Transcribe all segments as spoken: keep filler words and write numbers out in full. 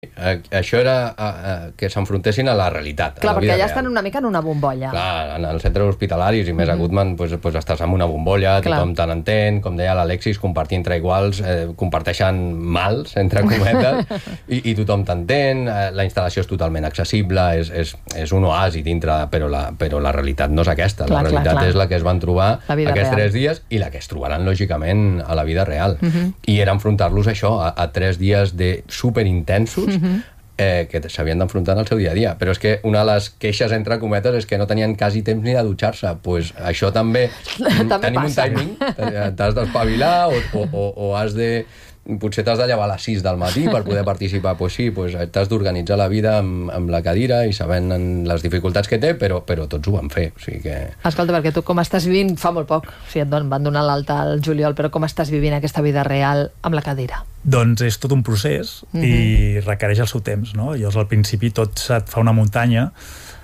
Això era uh, uh, que s'enfrontessin a la realitat. Clar, a la perquè vida allà real. estan una mica en una bombolla. Clar, en els centres hospitalaris i més mm -hmm. a Goodman pues, pues estàs en una bombolla, Clar. tothom te n'entén, com deia l'Alexis, compartir entre iguals, eh, comparteixen mals, entre cometes, i, i tothom t'entén, eh, la instal·lació és totalment accessible, és, és, és un oasi dintre, però la, però la realitat no és aquesta, clar, la realitat clar, clar. és la que es van trobar aquests real. tres dies i la que es trobaran, lògicament, a la vida real. Mm -hmm. I era enfrontar-los a això, a, a tres dies de superintensos, mm -hmm. Eh, que s'havien d'enfrontar al seu dia a dia. Però és que una de les queixes, entre cometes, és que no tenien quasi temps ni de dutxar-se. Pues això també... també tenim passa. un timing, t'has d'espavilar o, o, o, o has de... Potser t'has de llevar a les sis del matí per poder participar. Pues sí, pues t'has d'organitzar la vida amb, amb la cadira i sabent les dificultats que té, però, però tots ho van fer. O sigui que... Escolta, perquè tu com estàs vivint fa molt poc, o sigui, et don, van donar l'alta al juliol, però com estàs vivint aquesta vida real amb la cadira? Doncs és tot un procés mm-hmm. i requereix el seu temps, no? Llavors al principi tot se't fa una muntanya,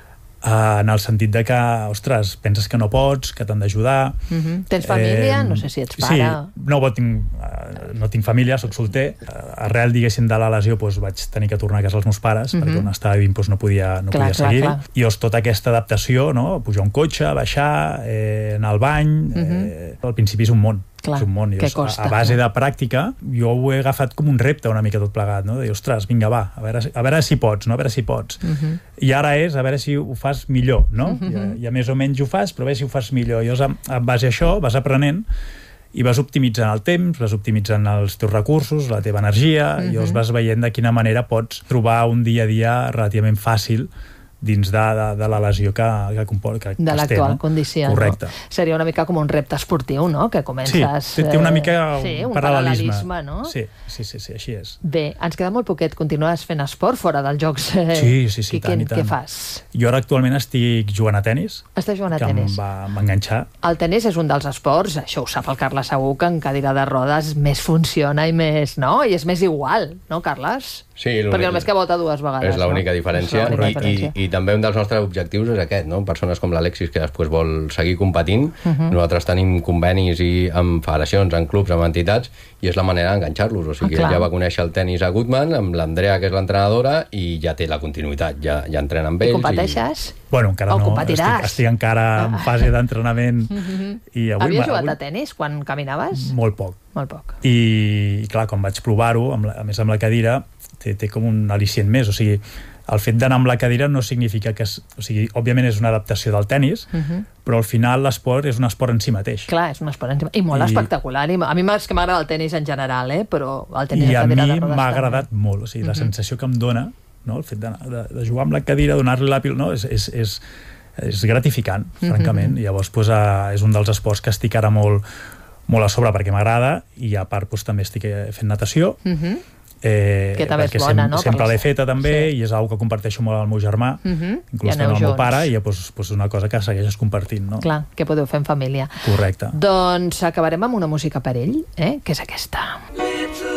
Uh, en el sentit de que, ostres, penses que no pots, que t'han d'ajudar. Mm-hmm. Tens família? Eh, no sé si ets pare. Sí, no, tinc, uh, no tinc família, soc solter. Uh, arrel, diguéssim, de la lesió doncs, vaig tenir que tornar a casa als meus pares, mm-hmm. perquè on estava vivint doncs, no podia, no clar, podia seguir-hi. I llavors tota aquesta adaptació, no? Pujar un cotxe, baixar, eh, anar al bany, mm-hmm. eh, al principi és un món. Clar, és un món. que costa. A base de pràctica, jo ho he agafat com un repte una mica tot plegat, no? De dir, ostres, vinga, va, a veure, a veure si pots, no? A veure si pots. Uh-huh. I ara és a veure si ho fas millor, no? Uh-huh. Ja, ja més o menys ho fas, però a veure si ho fas millor. I llavors, en base a això, vas aprenent i vas optimitzant el temps, vas optimitzant els teus recursos, la teva energia, uh-huh. i llavors vas veient de quina manera pots trobar un dia a dia relativament fàcil dins de, de, de la lesió que, que comporta. De l'actual no? condició. Correcte. No? Seria una mica com un repte esportiu, no? Que comences... Sí, té una mica sí, un un paral·lelisme. paral·lelisme, no? Sí, sí, sí, sí, així és. Bé, ens queda molt poquet. Continues fent esport fora dels jocs? Eh? Sí, sí, sí, I tant, què, i tant. Què fas? Jo ara actualment estic jugant a tenis. Estàs jugant a que tenis? Que em va m'enganxar. El tenis és un dels esports, això ho sap el Carles segur, que en cadira de rodes més funciona i més, no? I és més igual, no, Carles? Sí, perquè només que vota dues vegades. És l'única no? diferència. És l'única I, diferència. I, I també un dels nostres objectius és aquest, no? Persones com l'Alexis que després vol seguir competint. Uh-huh. Nosaltres tenim convenis i amb federacions, en clubs, amb entitats, i és la manera d'enganxar-los. O sigui, ah, ella va conèixer el tenis a Goodman, amb l'Andrea, que és l'entrenadora, i ja té la continuïtat, ja, ja entrena amb ells. I competeixes? I... Bueno, encara o no. Competiràs? Estic, estic encara en fase d'entrenament. Uh-huh. I avui, Havies jugat avui... a tenis quan caminaves? Molt poc. Molt poc. I, clar, quan vaig provar-ho, a més amb la cadira, té, té com un al·licient més, o sigui, el fet d'anar amb la cadira no significa que... És, o sigui, òbviament és una adaptació del tenis, uh-huh. però al final l'esport és un esport en si mateix. Clar, és un esport en si mateix. I molt I... espectacular. I a mi és que m'agrada el tenis en general, eh? Però el tenis I a a mi m'ha agradat molt, o sigui, uh-huh. la sensació que em dona, no? El fet de, de, de jugar amb la cadira, donar-li la pil, no? És, és, és, és gratificant, uh-huh. francament. I llavors pues, uh, és un dels esports que estic ara molt, molt a sobre perquè m'agrada, i a part pues, també estic fent natació, uh-huh. Eh, que també és bona, sem no? Sempre l'he feta també, sí. I és una que comparteixo molt amb el meu germà, uh-huh. inclús també amb el meu pare, i és pues, una cosa que segueixes compartint, no? Clar, que podeu fer en família. Correcte. Doncs acabarem amb una música per ell, eh? Que és aquesta.